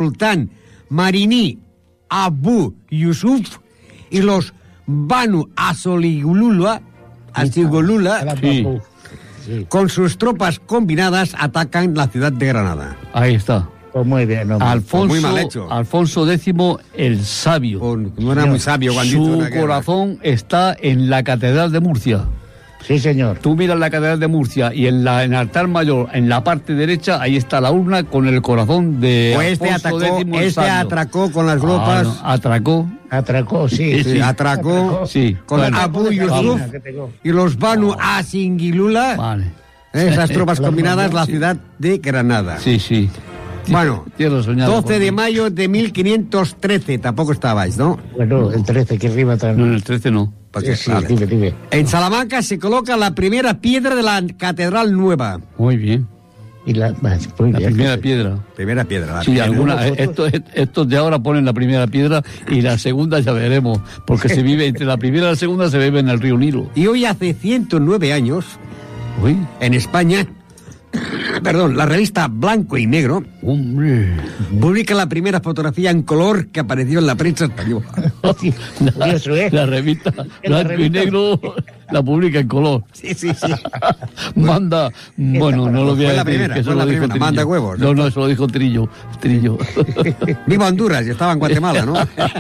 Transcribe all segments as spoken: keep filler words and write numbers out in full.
sultán Marini Abu Yusuf y los Banu Asoligulula, Asigolula, Sí. Sí. con sus tropas combinadas atacan la ciudad de Granada. Ahí está. Pues muy bien, hombre. Alfonso, muy mal hecho. Alfonso décimo el sabio. Con- no era muy sabio cuando hizo Su la guerra. corazón está en la Catedral de Murcia. Sí, señor. Tú miras la Catedral de Murcia y en la en el altar mayor, en la parte derecha, ahí está la urna con el corazón de Pues este Alfonso atacó, décimo el este sabio. atracó con las Ah, glopas, no, atracó. Atracó, sí. sí, sí. atracó Sí, con bueno. Abu Yusuf Cabina que pegó. y los Banu Asingilula, Vale. esas tropas Los combinadas, la sí. ciudad de Granada. Sí, sí. Bueno, Tierra soñada por doce de mí. mayo de mil quinientos trece, tampoco estabais, ¿no? Bueno, el trece, que rima No, también. en el trece no. Porque, Sí, sí, vale. dime, dime. En Salamanca se coloca la primera piedra de la catedral nueva. Muy bien. Y la, muy La bien, primera que- piedra. Primera piedra. la Sí, piedra. alguna, fotos? estos, estos de ahora ponen la primera piedra y la segunda ya veremos, porque se vive entre la primera y la segunda se vive en el río Nilo. Y hoy hace ciento nueve años, Uy, en España, perdón, la revista Blanco y Negro hombre. publica la primera fotografía en color que apareció en la prensa española. Sí, curioso, ¿eh? La revista En la Blanco y revista- Negro la publica en color. Sí, sí, sí. Manda, bueno, no lo voy a Fue la decir, primera, que fue eso la lo dijo primera, Trillo. manda huevos, No, ¿no? no, eso lo dijo Trillo. Trillo. Viva Honduras, y estaba en Guatemala, ¿no?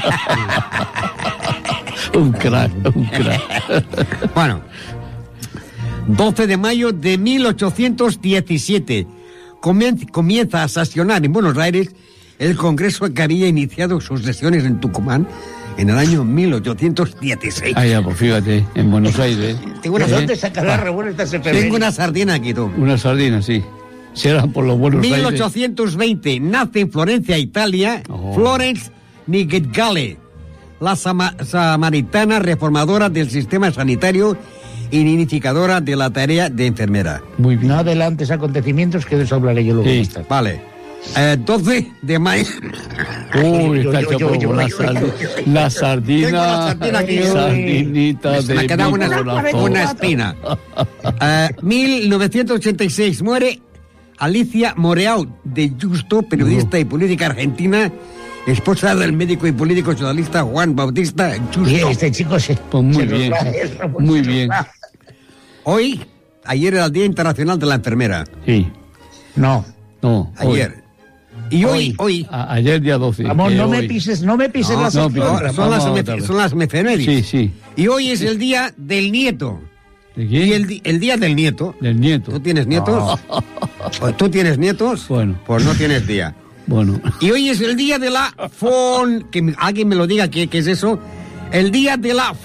Un crack, un crack. Bueno, doce de mayo de mil ochocientos diecisiete, comien- comienza a sesionar en Buenos Aires el Congreso que había iniciado sus sesiones en Tucumán en el año mil ochocientos dieciséis. Ah, ya, pues fíjate, en Buenos Aires. Tengo una, ¿De dónde sacará Raúl estas efemérides? tengo una sardina aquí, tú. Una sardina, sí. Serán por los Buenos Aires. mil ochocientos veinte, nace en Florencia, Italia, Oh. Florence Nightingale, la sama- samaritana reformadora del sistema sanitario y unificadora de la tarea de enfermera. Muy bien. No adelantes acontecimientos, que de eso hablaré yo luego. Sí. más tarde. Vale. Eh, doce de mayo. Uy, Yo, está yo, hecho yo, por yo, la, yo, sardi- yo, yo. la sardina. Tengo la sardina aquí. Sardinita Se de me ha quedado mi una, corazón. una espina. Eh, mil novecientos ochenta y seis muere Alicia Moreau de Justo, periodista y política argentina, esposa del médico y político socialista Juan Bautista Y Justo. este chico se. Pues muy se nos bien, va, eso, pues muy se nos bien. va. Hoy, ayer era el Día Internacional de la Enfermera. Sí, No. no. hoy. Ayer. Y hoy, hoy, A- ayer día doce. Vamos, que no me hoy. pises, no me pises No, la no, sección. pero- no, son, vamos las, otra mef- vez. son las efemérides. Sí, sí. Y hoy es el Día del Nieto. ¿De quién? Y el, di- el Día del Nieto. Del nieto. ¿Tú tienes nietos? ¿O ¿Tú tienes nietos? Bueno. Pues no tienes día. Bueno. Y hoy es el día de la fon... Que me- alguien me lo diga qué, qué es eso. El día de la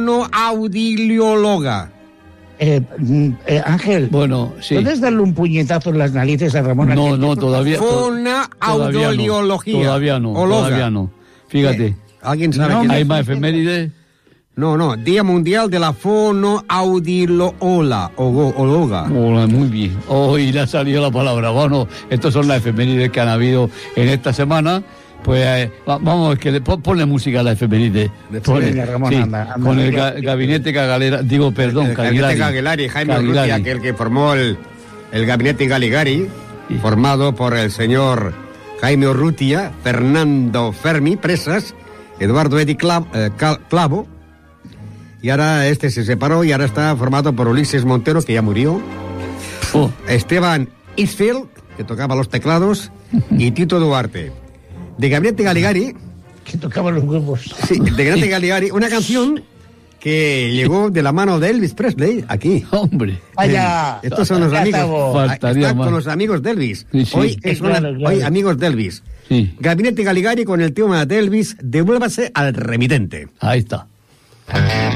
fonoaudióloga. Eh, mm, eh, Ángel, Bueno, sí. ¿puedes darle un puñetazo en las narices a Ramón? No, Ángel? no, todavía. to- Fonoaudiología. Todavía no. Ologa. Todavía no. Fíjate. Eh, ¿Alguien sabe No, qué me- es? Hay más efemérides. No, no. Día Mundial de la Fonoaudióloga. Ologa. Hola, muy bien. Hoy le ha salido la palabra. Bueno, estas son las efemérides que han habido en esta semana. Pues eh, va- vamos, que le, pon- ponle música a la efeméride. Ponle, Venga, Ramón, sí, anda, anda. con el ga- gabinete Cagalera, digo, perdón, El gabinete Cagliari. Cagliari, Jaime Cagliari. Urrutia, aquel que formó el, el gabinete Caligari, Sí. formado por el señor Jaime Urrutia, Fernando Fermi, Presas, Eduardo Edi Cla- eh, Cal- Clavo, y ahora este se separó y ahora está formado por Ulises Montero, que ya murió, Oh, Esteban Isfield, que tocaba los teclados, y Tito Duarte. De Gabinete Caligari, Que tocaba los huevos. sí, de Gabinete Caligari, una canción que llegó de la mano de Elvis Presley, aquí. hombre. Vaya. Estos son los Ya amigos. estamos. Faltaría Está más. con los amigos de Elvis. Sí, sí. Hoy, Sí, es claro, una- claro. hoy amigos de Elvis. Sí, Gabinete Caligari con el tema de Elvis, devuélvase al remitente. ahí está.